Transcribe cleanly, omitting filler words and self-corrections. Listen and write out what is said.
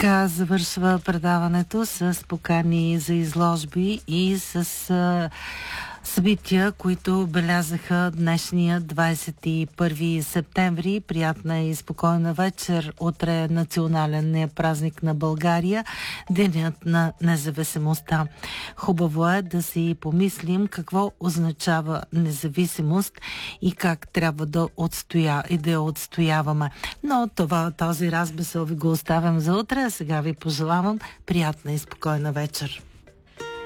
Така завършва предаването с покани за изложби и с събития, които белязаха днешния 21 септември. Приятна и спокойна вечер. Утре е национален празник на България, Денят на независимостта. Хубаво е да си помислим какво означава независимост и как трябва да я отстояваме. Но този размисъл ви го оставям за утре, а сега ви пожелавам приятна и спокойна вечер.